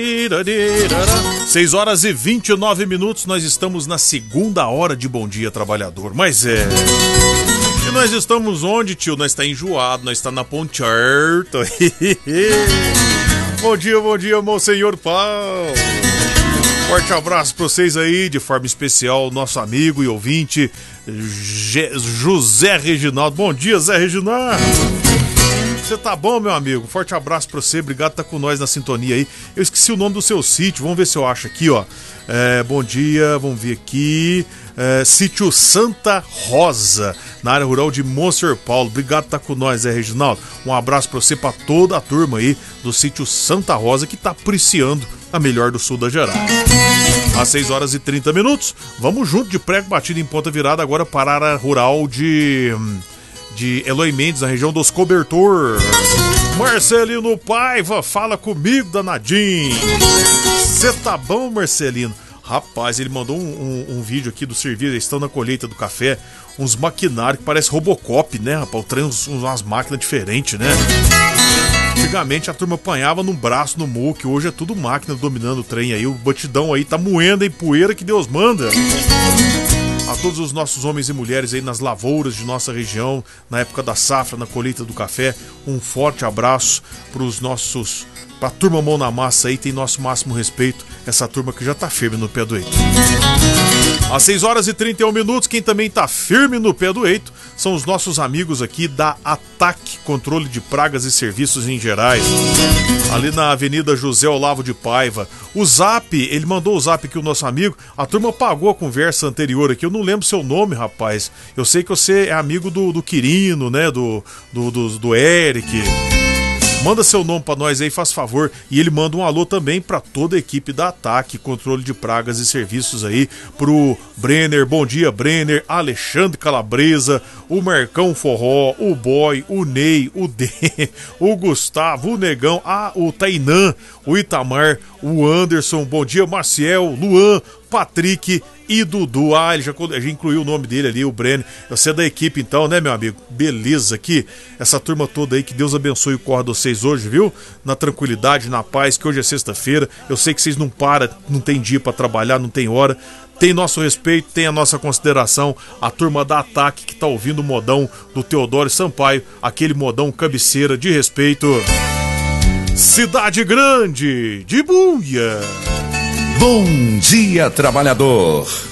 6 horas e 29 minutos, nós estamos na segunda hora de Bom Dia Trabalhador. Mas e nós estamos onde, tio? Nós está enjoado, nós está na Poncherto. Bom dia, Monsenhor Paulo. Forte abraço para vocês aí, de forma especial, nosso amigo e ouvinte José Reginaldo. Bom dia, Zé Reginaldo. Você tá bom, meu amigo? Forte abraço pra você, obrigado por estar com nós na sintonia aí. Eu esqueci o nome do seu sítio, vamos ver se eu acho aqui, ó. Bom dia, vamos ver aqui. Sítio Santa Rosa, na área rural de Monsenhor Paulo. Obrigado por estar com nós, Zé Reginaldo. Um abraço pra você, pra toda a turma aí do sítio Santa Rosa, que tá apreciando a melhor do sul da Gerais. Às 6 horas e 30 minutos, vamos junto de prego batido em ponta virada agora para a área rural de Eloy Mendes, na região dos Cobertor. Marcelino Paiva, fala comigo, danadinho. Você tá bom, Marcelino? Rapaz, ele mandou um vídeo aqui do serviço, eles estão na colheita do café, uns maquinários que parece Robocop, né, rapaz? O trem, umas máquinas diferentes, né? Antigamente a turma apanhava num braço no muque, hoje é tudo máquina dominando o trem aí, o batidão aí tá moendo em poeira que Deus manda. A todos os nossos homens e mulheres aí nas lavouras de nossa região, na época da safra, na colheita do café, um forte abraço pra turma mão na massa aí, tem nosso máximo respeito, essa turma que já tá firme no pé do eito. Às 6 horas e 31 minutos, quem também tá firme no pé do eito são os nossos amigos aqui da Ataque, controle de pragas e serviços em gerais, ali na Avenida José Olavo de Paiva. O Zap, ele mandou o Zap aqui, o nosso amigo, a turma pagou a conversa anterior aqui, eu não lembro seu nome, rapaz, eu sei que você é amigo do Quirino, né, do Eric. Manda seu nome pra nós aí, faz favor. E ele manda um alô também pra toda a equipe da Ataque, controle de pragas e serviços aí, pro Brenner, bom dia Brenner, Alexandre Calabresa, o Marcão Forró, o Boy, o Ney, o D, o Gustavo, o Negão, o Tainã, o Itamar, o Anderson, bom dia Maciel, Luan, Patrick e Dudu. Ele já incluiu o nome dele ali, o Brenner. Você é da equipe então, né, meu amigo? Beleza aqui. Essa turma toda aí, que Deus abençoe o corre de vocês hoje, viu? Na tranquilidade, na paz, que hoje é sexta-feira. Eu sei que vocês não param, não tem dia pra trabalhar, não tem hora. Tem nosso respeito, tem a nossa consideração. A turma da Ataque que tá ouvindo o modão do Teodoro Sampaio, aquele modão cabeceira de respeito. Cidade Grande de Buia. Bom dia, trabalhador.